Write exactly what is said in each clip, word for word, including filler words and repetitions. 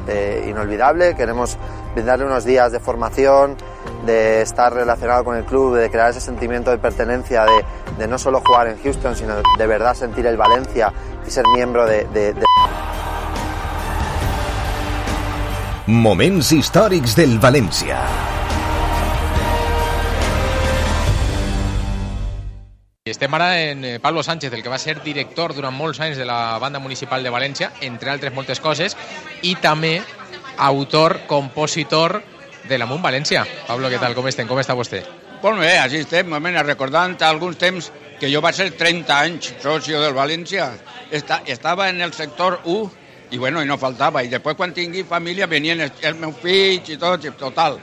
eh, inolvidable. Queremos brindarle unos días de formación, de estar relacionado con el club, de crear ese sentimiento de pertenencia, de, de no solo jugar en Houston, sino de verdad sentir el Valencia y ser miembro de... de, de... Moments històrics del València. Estem ara en Pablo Sánchez, el que va ser director durant molts anys de la banda municipal de València, entre altres moltes coses, i també autor, compositor de l'Amunt València. Pablo, què tal? Com estem? Com està vostè? Pues bé, així estem, recordant alguns temps que jo vaig ser trenta anys socio del València. Estava en el sector u i bueno, i no faltava. I després quan tingui família venien els meus fills i tot, total.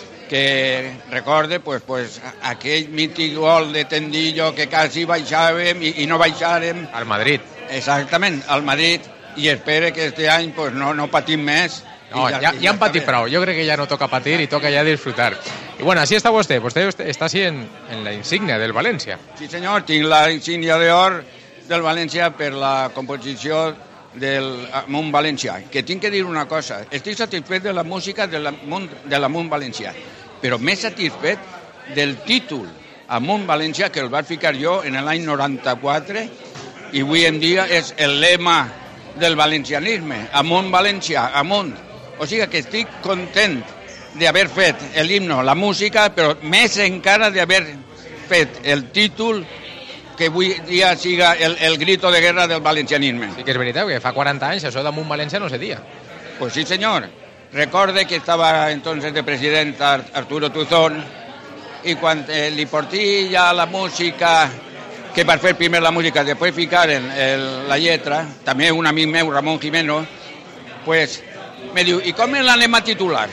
Que recorde pues, pues, aquell mític gol de Tendillo que quasi baixàvem i, i no baixàrem. Al Madrid. Exactament, al Madrid. I espero que este any pues, no, no patim més. No, ja, ja, ja han patit prou. Jo crec que ja no toca patir i toca ja disfrutar. I bueno, així està vostè. Vostè està així en, en la insígnia del València. Sí senyor, tinc la insígnia d'or del València per la composició del Amunt València. Que tinc que dir una cosa, estic satisfet de la música de l'Amunt València, però més satisfet del títol Amunt València, que el vaig ficar jo en l'any noranta-quatre i avui en dia és el lema del valencianisme, Amunt València, amunt. O sigui que estic content d'haver fet l'himno, la música, però més encara d'haver fet el títol que avui dia siga el, el grito de guerra del valencianisme. Sí que és veritat, que fa quaranta anys això d'Amunt València no se dia. Pues sí, senyor. Recorde que estaba entonces de president Arturo Tuzón i quan eh, li portí ja la música, que per fer primer la música, després ficar en el, la lletra, també un amic meu, Ramon Jimeno, pues me diu, i com l'anem a titular?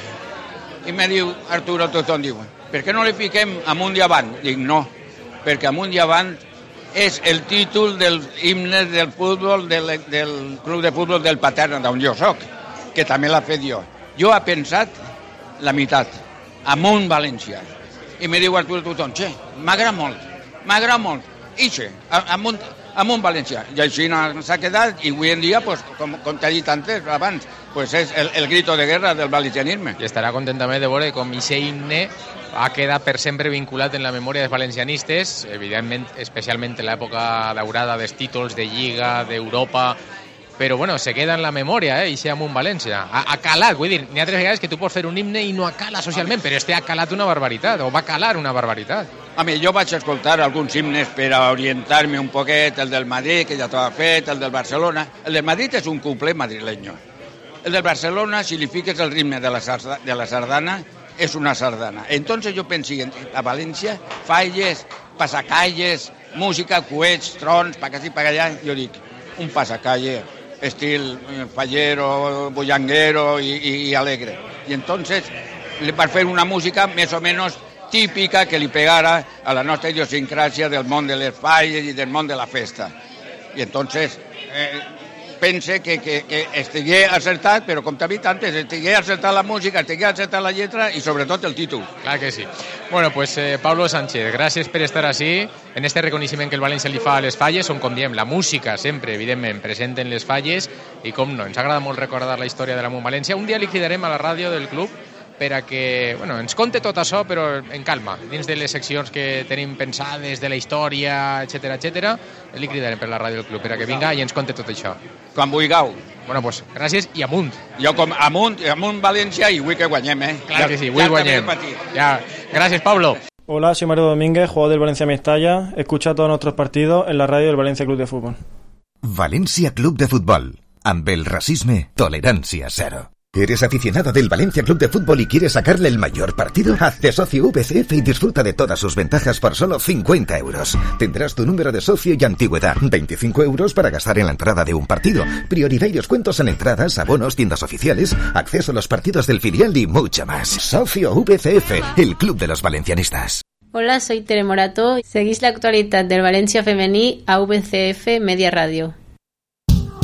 I me diu Arturo Tuzón, diu, per què no li fiquem Amunt i Avant? Dic, no, perquè Amunt i Avant és el títol del himne del futbol, del, del club de futbol del Paterna, d'on jo soc, que també l'ha fet jo. Jo he pensat la meitat, Amunt València. I me diu Arturo Tuzón, che, m'agrada molt, m'agrada molt, ixe, Amunt, Amunt València. I així s'ha quedat, i avui en dia, pues, com, com t'he dit antes, abans, pues és el, el grito de guerra del valencianisme. I estarà content també de veure com ixe himne ha quedat per sempre vinculat en la memòria dels valencianistes, evidentment, especialment en l'època daurada dels títols de Lliga, d'Europa, però bueno, se queda en la memòria, eh, i ser Amunt València. Ha, ha calat, vull dir, n'hi ha tres vegades que tu pots fer un himne i no acala socialment, però este ha calat una barbaritat, o va calar una barbaritat. A mi, jo vaig escoltar alguns himnes per a orientar-me un poquet, el del Madrid, que ja estava fet, el del Barcelona. El del Madrid és un cuplé madrileño. El del Barcelona, si li fiques el ritme de la, sarda, de la sardana, és una sardana. Entonces jo penso en a València, falles, passacalles, música, coets, trons, pa aquí, pa allà. Jo dic, un passacalle, estil fallero, bullanguero i, i, i alegre. I entonces, per fer una música més o menys típica que li pegara a la nostra idiosincràsia del món de les falles i del món de la festa. I entonces, eh, pense que, que, que estigué acertat, però com t'he dit antes, estigué acertat la música, estigué acertat la lletra i sobretot el títol. Clar que sí. Bueno, pues eh, Pablo Sánchez, gràcies per estar així, en este reconeixement que el València li fa a les falles, on com diem, la música sempre, evidentment, present en les falles, i com no, ens agrada molt recordar la història de l'Amunt València. Un dia li cridarem a la ràdio del club per a que, bueno, ens conte tot això, però en calma, dins de les seccions que tenim pensades, de la història, etcètera, etcètera, li cridarem per la ràdio del club, per a que vinga i ens conte tot això. Quan vulgueu. Bueno, pues, gràcies i amunt. Jo com amunt, amunt València i vull que guanyem, eh? Clar que sí, vull guanyem. Ja, gràcies, Pablo. Hola, soy Mario Domínguez, jugador del Valencia Mestalla. Escucha todos nuestros partidos en la radio del Valencia Club de Fútbol. Valencia Club de Fútbol. Amb el racisme, tolerancia cero. ¿Eres aficionado del Valencia Club de Fútbol y quieres sacarle el mayor partido? Hazte socio V C F y disfruta de todas sus ventajas por solo cincuenta euros. Tendrás tu número de socio y antigüedad. veinticinco euros para gastar en la entrada de un partido. Prioridad y descuentos en entradas, abonos, tiendas oficiales, acceso a los partidos del filial y mucho más. Socio V C F, el club de los valencianistas. Hola, soy Tere Morato. Seguís la actualidad del Valencia femení a V C F Media Radio.